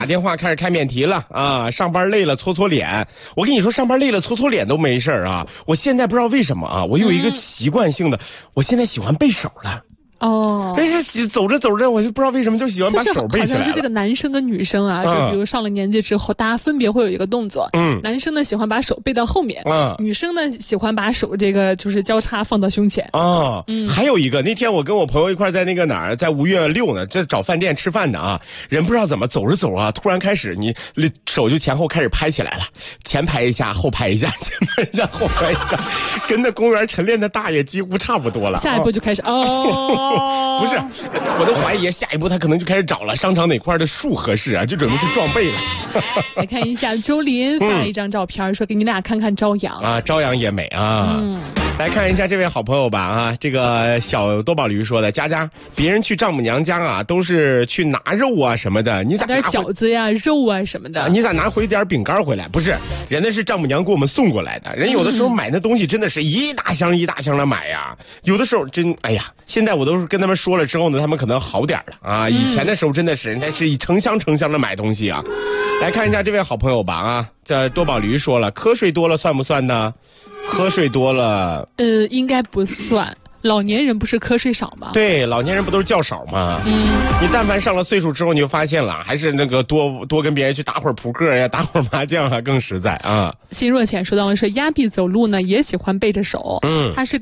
打电话开始开免提了啊！上班累了搓搓脸，我跟你说，上班累了搓搓脸都没事啊。我现在不知道为什么啊，我有一个习惯性的，我现在喜欢背手了。哦，但是走着走着，我就不知道为什么就喜欢把手背起来了。 好像是这个男生跟女生啊，就比如上了年纪之后，大家分别会有一个动作。男生呢喜欢把手背到后面，女生呢喜欢把手这个就是交叉放到胸前。 还有一个，那天我跟我朋友一块在那个哪儿，在5月6呢，这找饭店吃饭的啊，人不知道怎么走着走啊，突然开始你手就前后开始拍起来了，前拍一下，后拍一下，前拍一下，后拍一下，跟那公园晨练的大爷几乎差不多了。 下一步就开始不是，我都怀疑下一步他可能就开始找了商场哪块的树合适啊，就准备去撞背了。 来看一下周林发了一张照片，说给你俩看看朝阳啊，朝阳也美啊。来看一下这位好朋友吧啊，这个小多宝驴说的，佳佳，别人去丈母娘家啊，都是去拿肉啊什么的，你咋拿点饺子呀、肉啊什么的， 你咋拿回点饼干回来？不是，人家是丈母娘给我们送过来的，人有的时候买那东西真的是一大箱一大箱的买呀，有的时候真哎呀，现在我都是跟他们说了之后呢，他们可能好点了啊，以前的时候真的是人家是一成箱成箱的买东西啊。来看一下这位好朋友吧啊，这多宝驴说了，瞌睡多了算不算呢？瞌睡多了应该不算，老年人不是瞌睡少吗？ 对，老年人不都是觉少吗？你但凡上了岁数之后，你就发现了，还是那个多跟别人去打会儿扑克呀，打会儿麻将啊更实在啊。 心若浅说到了，说鸭臂走路呢也喜欢背着手，他是